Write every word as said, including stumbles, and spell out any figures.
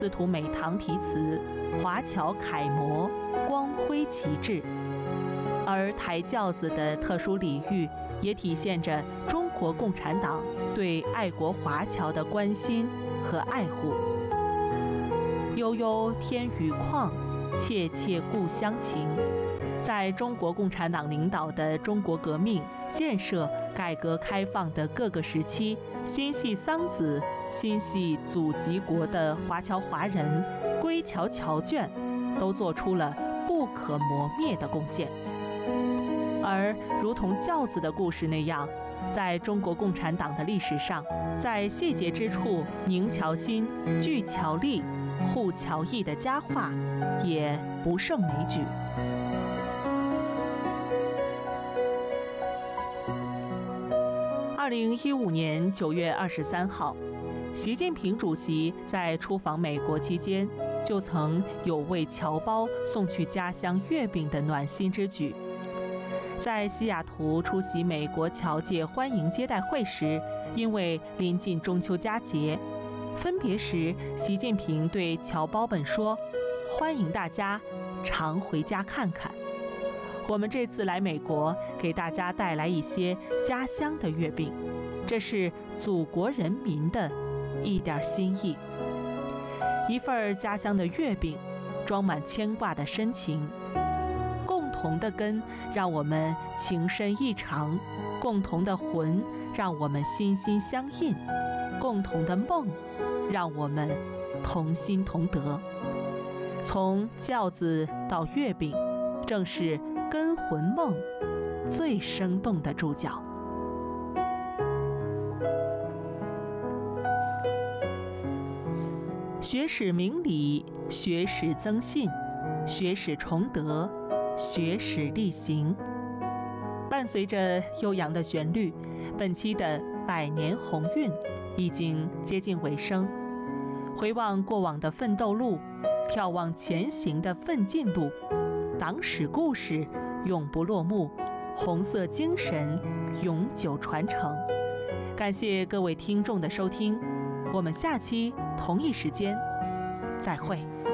司徒美堂题词，华侨楷模，光辉旗帜。而抬轿子的特殊礼遇，也体现着中国共产党对爱国华侨的关心和爱护。悠悠天宇旷，切切故乡情。在中国共产党领导的中国革命、建设、改革开放的各个时期，心系桑梓、心系祖籍国的华侨华人、归侨侨眷，都做出了不可磨灭的贡献。而如同轿子的故事那样，在中国共产党的历史上，在细节之处凝侨心、聚侨力、护侨义的佳话，也不胜枚举。二零一五年九月二十三号，习近平主席在出访美国期间，就曾有为侨胞送去家乡月饼的暖心之举。在西雅图出席美国侨界欢迎接待会时，因为临近中秋佳节，分别时，习近平对侨胞们说：“欢迎大家常回家看看。我们这次来美国，给大家带来一些家乡的月饼，这是祖国人民的一点心意。一份家乡的月饼，装满牵挂的深情。共同的根让我们情深意长，共同的魂让我们心心相印，共同的梦让我们同心同德。从轿子到月饼，正是根魂梦最生动的注脚。学史明理，学史增信，学史崇德，学史力行。伴随着悠扬的旋律，本期的百年鸿运已经接近尾声。回望过往的奋斗路，眺望前行的奋进路，党史故事永不落幕，红色精神永久传承。感谢各位听众的收听，我们下期同一时间再会。